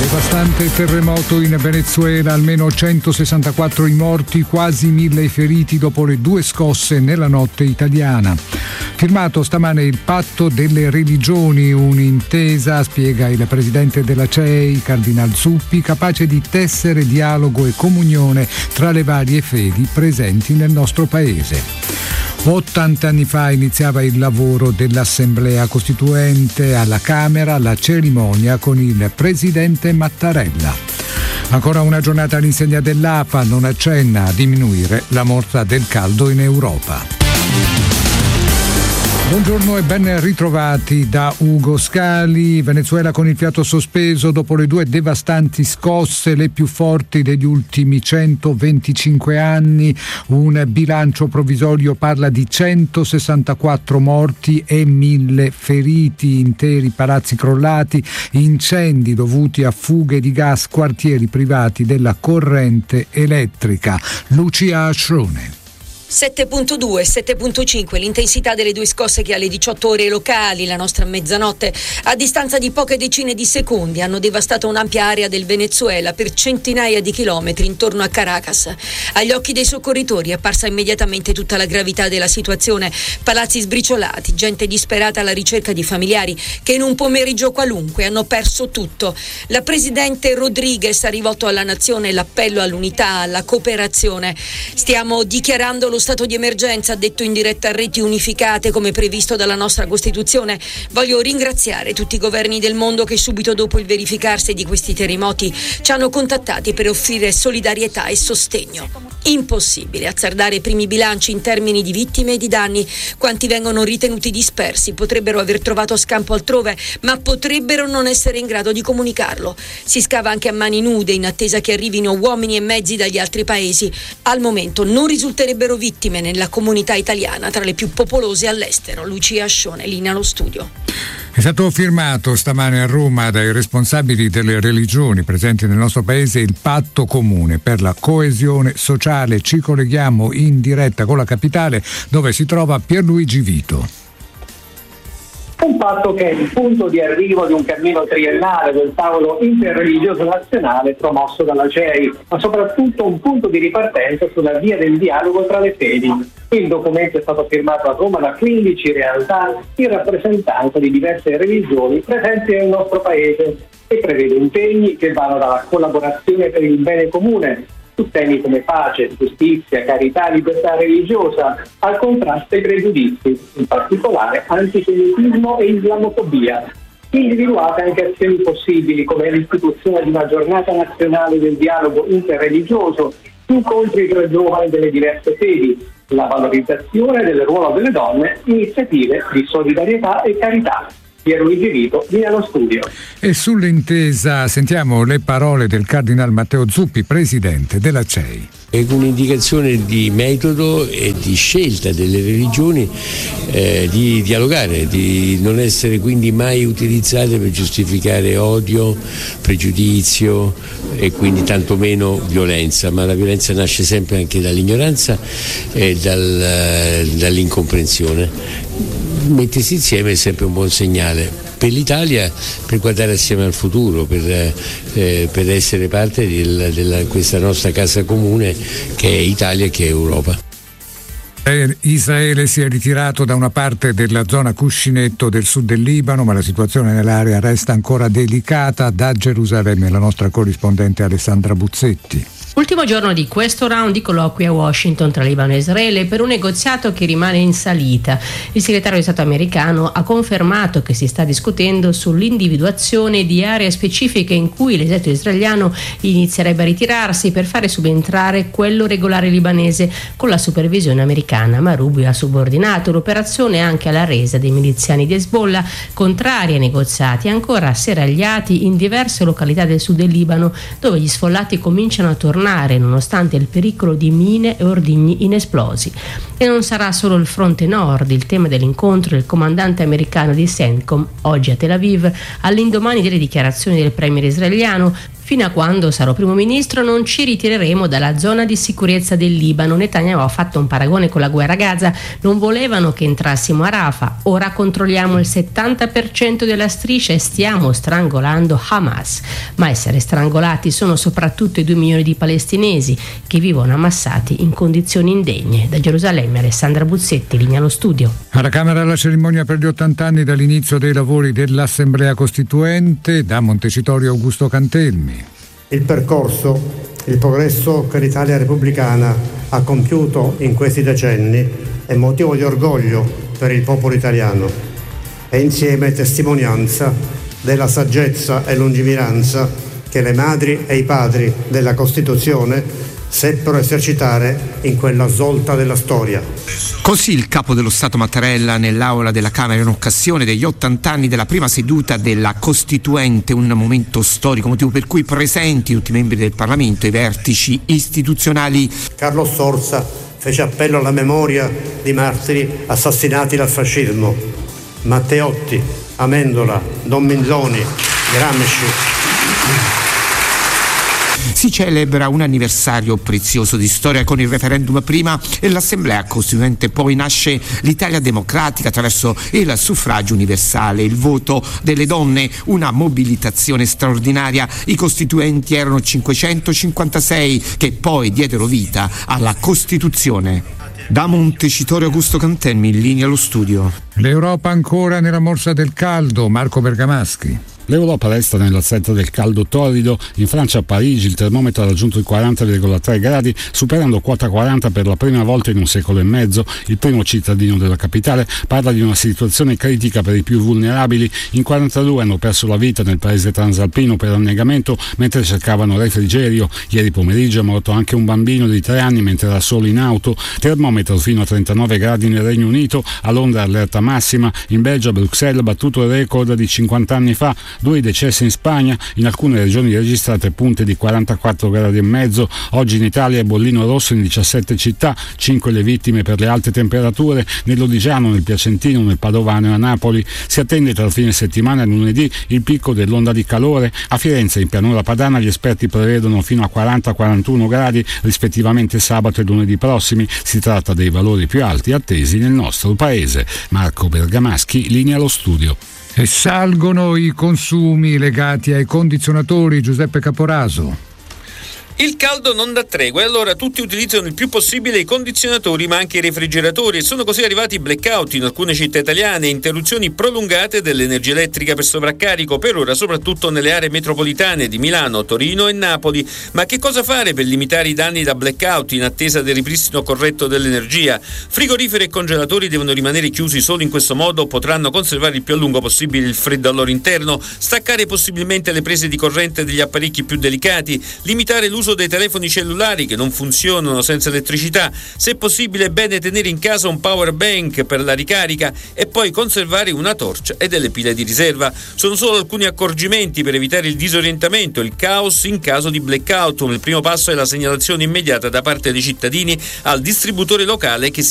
Devastante terremoto in Venezuela, almeno 164 i morti, quasi 1000 i feriti dopo le 2 scosse nella notte italiana. Firmato stamane il patto delle religioni, un'intesa, spiega il presidente della CEI, Cardinal Zuppi, capace di tessere dialogo e comunione tra le varie fedi presenti nel nostro paese. 80 anni fa iniziava il lavoro dell'Assemblea Costituente alla Camera, la cerimonia con il presidente Mattarella. Ancora una giornata all'insegna dell'APA non accenna a diminuire la morsa del caldo in Europa. Buongiorno e ben ritrovati da Ugo Scali. Venezuela con il fiato sospeso dopo le 2 devastanti scosse, le più forti degli ultimi 125 anni. Un bilancio provvisorio parla di 164 morti e 1000 feriti, interi palazzi crollati, incendi dovuti a fughe di gas, quartieri privati della corrente elettrica. Lucia Ascione. 7.2, 7.5 l'intensità delle 2 scosse che alle 18 ore locali, la nostra mezzanotte, a distanza di poche decine di secondi hanno devastato un'ampia area del Venezuela per centinaia di chilometri intorno a Caracas. Agli occhi dei soccorritori è apparsa immediatamente tutta la gravità della situazione: palazzi sbriciolati, gente disperata alla ricerca di familiari che in un pomeriggio qualunque hanno perso tutto. La presidente Rodriguez ha rivolto alla nazione l'appello all'unità, alla cooperazione. Stiamo dichiarando lo stato di emergenza, ha detto in diretta a Reti Unificate come previsto dalla nostra Costituzione. Voglio ringraziare tutti i governi del mondo che subito dopo il verificarsi di questi terremoti ci hanno contattati per offrire solidarietà e sostegno. Impossibile azzardare i primi bilanci in termini di vittime e di danni. Quanti vengono ritenuti dispersi potrebbero aver trovato scampo altrove, ma potrebbero non essere in grado di comunicarlo. Si scava anche a mani nude in attesa che arrivino uomini e mezzi dagli altri paesi. Al momento non risulterebbero vittime nella comunità italiana, tra le più popolose all'estero. Lucia Ascione, linea allo studio. È stato firmato stamane a Roma dai responsabili delle religioni presenti nel nostro paese il patto comune per la coesione sociale. Ci colleghiamo in diretta con la capitale, dove si trova Pierluigi Vito. Un patto che è il punto di arrivo di un cammino triennale del tavolo interreligioso nazionale promosso dalla CEI, ma soprattutto un punto di ripartenza sulla via del dialogo tra le fedi. Il documento è stato firmato a Roma da 15 realtà in rappresentanza di diverse religioni presenti nel nostro paese e prevede impegni che vanno dalla collaborazione per il bene comune su temi come pace, giustizia, carità, libertà religiosa, al contrasto ai pregiudizi, in particolare antisemitismo e islamofobia. Individuate anche azioni possibili come l'istituzione di una giornata nazionale del dialogo interreligioso, incontri tra giovani delle diverse fedi, la valorizzazione del ruolo delle donne, iniziative di solidarietà e carità. Pierluigi Vito, via allo studio. E sull'intesa sentiamo le parole del Cardinal Matteo Zuppi, presidente della CEI. È un'indicazione di metodo e di scelta delle religioni di dialogare, di non essere quindi mai utilizzate per giustificare odio, pregiudizio e quindi tantomeno violenza, ma la violenza nasce sempre anche dall'ignoranza e dall'incomprensione. Mettersi insieme è sempre un buon segnale per l'Italia, per guardare assieme al futuro, per essere parte di questa nostra casa comune che è Italia e che è Europa. Israele si è ritirato da una parte della zona cuscinetto del sud del Libano, ma la situazione nell'area resta ancora delicata. Da Gerusalemme la nostra corrispondente Alessandra Buzzetti. Ultimo giorno di questo round di colloqui a Washington tra Libano e Israele per un negoziato che rimane in salita. Il segretario di Stato americano ha confermato che si sta discutendo sull'individuazione di aree specifiche in cui l'esercito israeliano inizierebbe a ritirarsi per fare subentrare quello regolare libanese con la supervisione americana, ma Rubio ha subordinato l'operazione anche alla resa dei miliziani di Hezbollah, contrari ai negoziati, ancora serragliati in diverse località del sud del Libano, dove gli sfollati cominciano a tornare nonostante il pericolo di mine e ordigni inesplosi. E non sarà solo il fronte nord il tema dell'incontro del comandante americano di CENTCOM oggi a Tel Aviv, all'indomani delle dichiarazioni del premier israeliano. Fino a quando sarò primo ministro non ci ritireremo dalla zona di sicurezza del Libano. Netanyahu ha fatto un paragone con la guerra a Gaza. Non volevano che entrassimo a Rafah, ora controlliamo il 70% della striscia e stiamo strangolando Hamas. Ma essere strangolati sono soprattutto i 2 milioni di palestinesi che vivono ammassati in condizioni indegne. Da Gerusalemme Alessandra Buzzetti, linea allo studio. Alla Camera la cerimonia per gli 80 anni dall'inizio dei lavori dell'Assemblea Costituente. Da Montecitorio Augusto Cantelmi. Il percorso, il progresso che l'Italia repubblicana ha compiuto in questi decenni è motivo di orgoglio per il popolo italiano e insieme testimonianza della saggezza e lungimiranza che le madri e i padri della Costituzione seppero esercitare in quella svolta della storia. Così il capo dello Stato Mattarella nell'aula della Camera in occasione degli 80 anni della prima seduta della Costituente, un momento storico, motivo per cui presenti tutti i membri del Parlamento e i vertici istituzionali. Carlo Sforza fece appello alla memoria di martiri assassinati dal fascismo. Matteotti, Amendola, Don Minzoni, Gramsci. Si celebra un anniversario prezioso di storia con il referendum prima e l'Assemblea Costituente poi. Nasce l'Italia democratica attraverso il suffragio universale, il voto delle donne, una mobilitazione straordinaria. I costituenti erano 556 che poi diedero vita alla Costituzione. Da Montecitorio Augusto Cantelmi, in linea allo studio. L'Europa ancora nella morsa del caldo, Marco Bergamaschi. L'Europa resta nell'assetto del caldo torrido. In Francia, a Parigi, il termometro ha raggiunto i 40,3 gradi, superando quota 40 per la prima volta in un secolo e mezzo. Il primo cittadino della capitale parla di una situazione critica per i più vulnerabili. In 42 hanno perso la vita nel paese transalpino per annegamento mentre cercavano refrigerio. Ieri pomeriggio è morto anche un bambino di 3 anni mentre era solo in auto. Termometro fino a 39 gradi nel Regno Unito. A Londra allerta massima. In Belgio, a Bruxelles, battuto il record di 50 anni fa. 2 decessi in Spagna, in alcune regioni registrate punte di 44 gradi e mezzo. Oggi in Italia è bollino rosso in 17 città, 5 le vittime per le alte temperature, nell'Odigiano, nel Piacentino, nel Padovano e a Napoli. Si attende tra il fine settimana e lunedì il picco dell'onda di calore. A Firenze, in pianura padana, gli esperti prevedono fino a 40-41 gradi rispettivamente sabato e lunedì prossimi. Si tratta dei valori più alti attesi nel nostro paese. Marco Bergamaschi, linea allo studio. E salgono i consumi legati ai condizionatori, Giuseppe Caporaso. Il caldo non dà tregua e allora tutti utilizzano il più possibile i condizionatori ma anche i refrigeratori e sono così arrivati blackout in alcune città italiane, interruzioni prolungate dell'energia elettrica per sovraccarico, per ora soprattutto nelle aree metropolitane di Milano, Torino e Napoli. Ma che cosa fare per limitare i danni da blackout in attesa del ripristino corretto dell'energia? Frigoriferi e congelatori devono rimanere chiusi, solo in questo modo potranno conservare il più a lungo possibile il freddo al loro interno, staccare possibilmente le prese di corrente degli apparecchi più delicati, limitare l'uso dei telefoni cellulari che non funzionano senza elettricità, se possibile è bene tenere in casa un power bank per la ricarica e poi conservare una torcia e delle pile di riserva. Sono solo alcuni accorgimenti per evitare il disorientamento, il caos in caso di blackout. Il primo passo è la segnalazione immediata da parte dei cittadini al distributore locale che